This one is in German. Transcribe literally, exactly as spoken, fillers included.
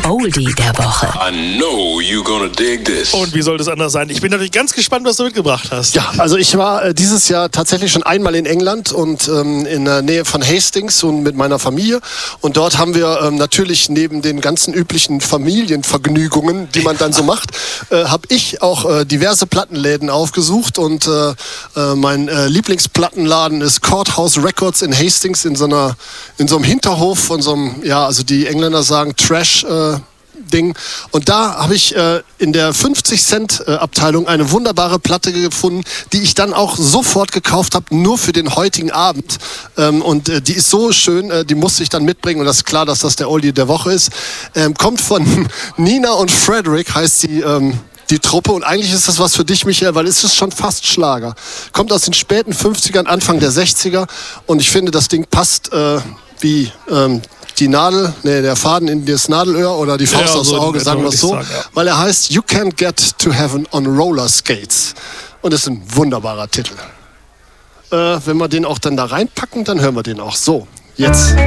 Oldie der Woche. I know you're gonna dig this. Und wie soll das anders sein? Ich bin natürlich ganz gespannt, was du mitgebracht hast. Ja, also ich war äh, dieses Jahr tatsächlich schon einmal in England und ähm, in der Nähe von Hastings und mit meiner Familie. Und dort haben wir ähm, natürlich neben den ganzen üblichen Familienvergnügungen, die man dann so macht, äh, habe ich auch äh, diverse Plattenläden aufgesucht. Und äh, äh, mein äh, Lieblingsplattenladen ist Courthouse Records in Hastings in so einer in so einem Hinterhof von so einem, ja, also die Engländer sagen Trash äh, Ding. Und da habe ich äh, in der fünfzig Cent äh, Abteilung eine wunderbare Platte gefunden, die ich dann auch sofort gekauft habe, nur für den heutigen Abend. Ähm, und äh, die ist so schön, äh, die musste ich dann mitbringen. Und das ist klar, dass das der Oldie der Woche ist. Ähm, kommt von Nina und Frederick, heißt die, ähm, die Truppe. Und eigentlich ist das was für dich, Michael, weil es ist schon fast Schlager. Kommt aus den späten fünfzigern, Anfang der sechziger. Und ich finde, das Ding passt äh, wie... Ähm, die Nadel, nee, der Faden in das Nadelöhr oder die Faust ja, aufs so Auge, sagen wir es so, sagen, ja. Weil er heißt You Can't Get to Heaven on Roller Skates. Und das ist ein wunderbarer Titel. Äh, wenn wir den auch dann da reinpacken, dann hören wir den auch so. Jetzt.